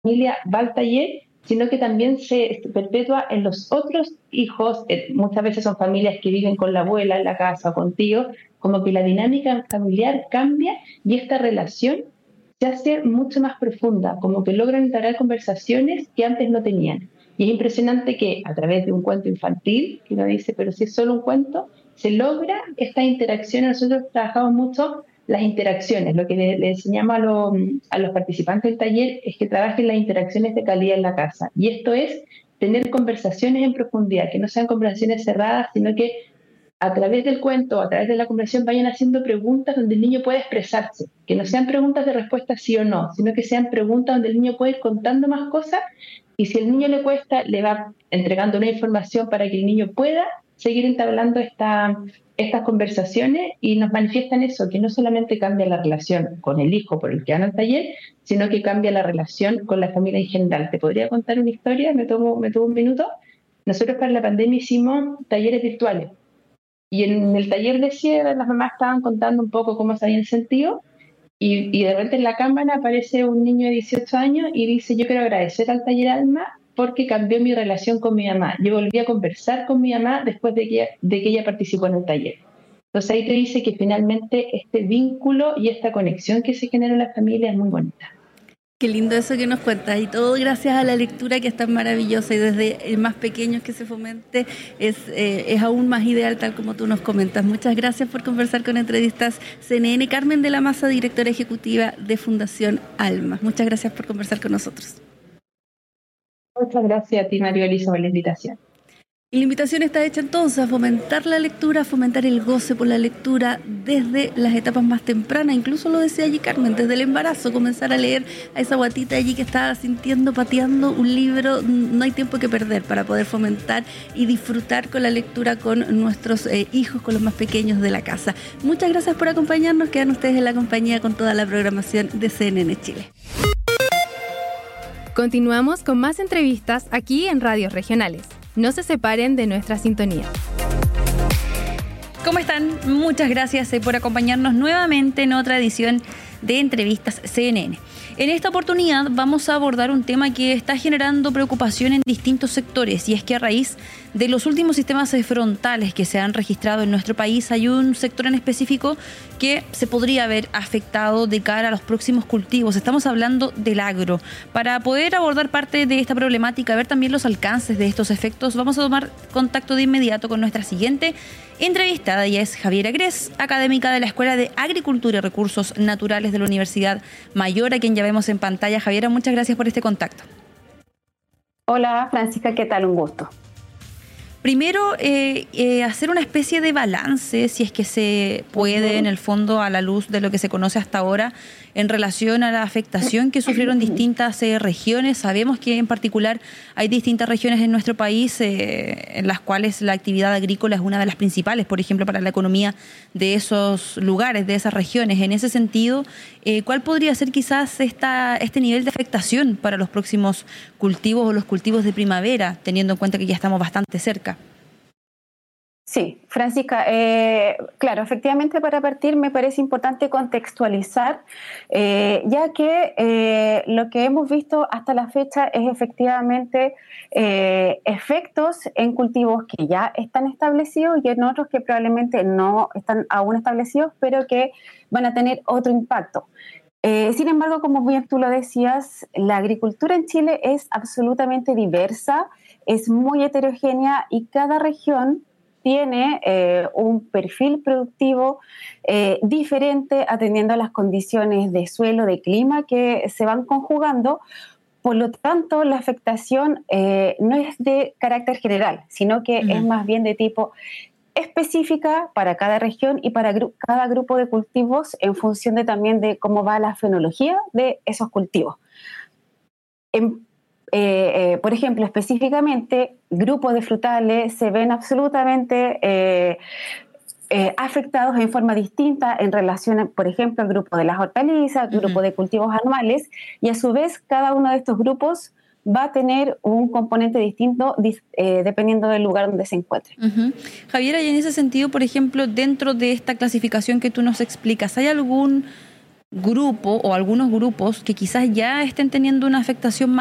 familia va al taller, sino que también se perpetúa en los otros hijos. Muchas veces son familias que viven con la abuela en la casa o con tíos, como que la dinámica familiar cambia y esta relación se hace mucho más profunda, como que logran entablar conversaciones que antes no tenían. Y es impresionante que a través de un cuento infantil, que uno dice, pero si es solo un cuento, se logra esta interacción. Nosotros trabajamos mucho las interacciones. Lo que le enseñamos a los participantes del taller es que trabajen las interacciones de calidad en la casa. Y esto es tener conversaciones en profundidad, que no sean conversaciones cerradas, sino que a través del cuento, a través de la conversación, vayan haciendo preguntas donde el niño pueda expresarse, que no sean preguntas de respuesta sí o no, sino que sean preguntas donde el niño puede ir contando más cosas, y si al niño le cuesta, le va entregando una información para que el niño pueda seguir entablando estas conversaciones, y nos manifiestan eso, que no solamente cambia la relación con el hijo por el que van al taller, sino que cambia la relación con la familia en general. ¿Te podría contar una historia? Me tomo un minuto. Nosotros para la pandemia hicimos talleres virtuales, y en el taller de cierre las mamás estaban contando un poco cómo se habían sentido, y de repente en la cámara aparece un niño de 18 años y dice: yo quiero agradecer al taller Alma porque cambió mi relación con mi mamá. Yo volví a conversar con mi mamá después de que ella participó en el taller. Entonces ahí te dice que finalmente este vínculo y esta conexión que se genera en la familia es muy bonita. Qué lindo eso que nos cuentas, y todo gracias a la lectura, que es tan maravillosa, y desde el más pequeño que se fomente es aún más ideal, tal como tú nos comentas. Muchas gracias por conversar con Entrevistas CNN. Carmen de la Maza, directora ejecutiva de Fundación Alma. Muchas gracias por conversar con nosotros. Muchas gracias a ti, María Elisa, por la invitación. Y la invitación está hecha entonces a fomentar la lectura, a fomentar el goce por la lectura desde las etapas más tempranas. Incluso lo decía allí Carmen, desde el embarazo, comenzar a leer a esa guatita allí que estaba sintiendo, pateando un libro. No hay tiempo que perder para poder fomentar y disfrutar con la lectura con nuestros hijos, con los más pequeños de la casa. Muchas gracias por acompañarnos. Quedan ustedes en la compañía con toda la programación de CNN Chile. Continuamos con más entrevistas aquí en Radios Regionales. No se separen de nuestra sintonía. ¿Cómo están? Muchas gracias por acompañarnos nuevamente en otra edición de Entrevistas CNN. En esta oportunidad vamos a abordar un tema que está generando preocupación en distintos sectores, y es que a raíz de los últimos sistemas frontales que se han registrado en nuestro país, hay un sector en específico que se podría ver afectado de cara a los próximos cultivos. Estamos hablando del agro. Para poder abordar parte de esta problemática, ver también los alcances de estos efectos, vamos a tomar contacto de inmediato con nuestra siguiente entrevistada. Ella es Javiera Grez, académica de la Escuela de Agricultura y Recursos Naturales de la Universidad Mayor, a quien ya vemos en pantalla. Javiera, muchas gracias por este contacto. Hola, Francisca, ¿qué tal? Un gusto. Primero, hacer una especie de balance, si es que se puede, en el fondo, a la luz de lo que se conoce hasta ahora, en relación a la afectación que sufrieron distintas regiones. Sabemos que en particular hay distintas regiones en nuestro país en las cuales la actividad agrícola es una de las principales, por ejemplo, para la economía de esos lugares, de esas regiones. En ese sentido, ¿cuál podría ser quizás este nivel de afectación para los próximos cultivos o los cultivos de primavera, teniendo en cuenta que ya estamos bastante cerca? Sí, Francisca, claro, efectivamente, para partir me parece importante contextualizar, ya que lo que hemos visto hasta la fecha es efectivamente efectos en cultivos que ya están establecidos y en otros que probablemente no están aún establecidos, pero que van a tener otro impacto. Sin embargo, como bien tú lo decías, la agricultura en Chile es absolutamente diversa, es muy heterogénea, y cada región tiene un perfil productivo diferente, atendiendo a las condiciones de suelo, de clima que se van conjugando. Por lo tanto, la afectación no es de carácter general, sino que es más bien de tipo específica para cada región y para cada grupo de cultivos, en función de también de cómo va la fenología de esos cultivos. Por ejemplo, específicamente, grupos de frutales se ven absolutamente afectados en forma distinta en relación, por ejemplo, al grupo de las hortalizas, grupo de cultivos anuales, y a su vez cada uno de estos grupos va a tener un componente distinto dependiendo del lugar donde se encuentre. Javiera, y en ese sentido, por ejemplo, dentro de esta clasificación que tú nos explicas, ¿hay algún grupo o algunos grupos que quizás ya estén teniendo una afectación más